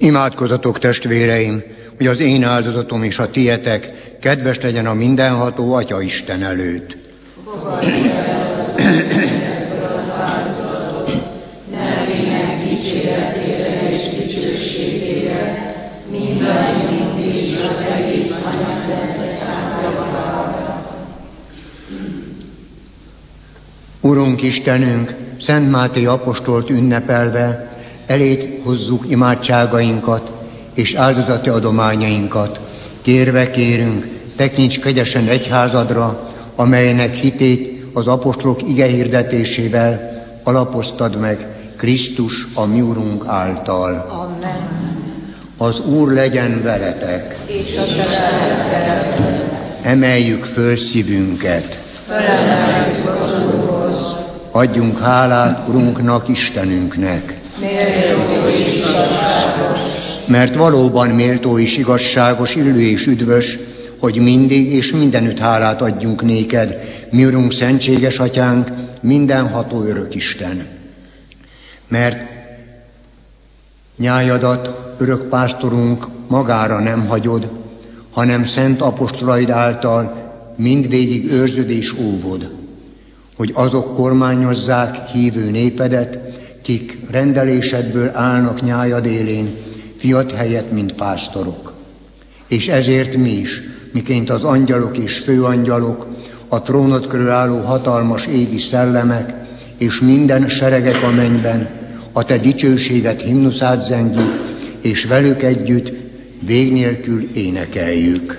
Imádkozzatok, testvéreim, hogy az én áldozatom és a tietek kedves legyen a mindenható Atya Isten előtt. Nevének dicséretére és dicsőségére, mindannyiunk és az egész Anyaszentegyházban. Urunk Istenünk, Szent Máté apostolt ünnepelve, eléd hozzuk imádságainkat és áldozati adományainkat. Kérve kérünk, tekints kegyesen egyházadra, amelynek hitét az apostolok igehirdetésével alapoztad meg Krisztus, a mi Urunk által. Amen. Az Úr legyen veletek. És a te lelkeddel. Emeljük föl szívünket. Felemeljük az Úrhoz. Adjunk hálát Urunknak, Istenünknek. Méltó és igazságos. Mert valóban méltó és igazságos, illő és üdvös, hogy mindig és mindenütt hálát adjunk néked, mi Urunk, szentséges Atyánk, mindenható örök Isten. Mert nyájadat, örök pásztorunk magára nem hagyod, hanem szent apostolaid által mindvégig őrzöd és óvod, hogy azok kormányozzák hívő népedet, kik rendelésedből állnak nyájad élén, fiat helyett, mint pásztorok. És ezért mi is, miként az angyalok és főangyalok, a trónod körül álló hatalmas égi szellemek, és minden seregek a mennyben, a te dicsőséget himnuszát zengjük, és velük együtt vég nélkül énekeljük.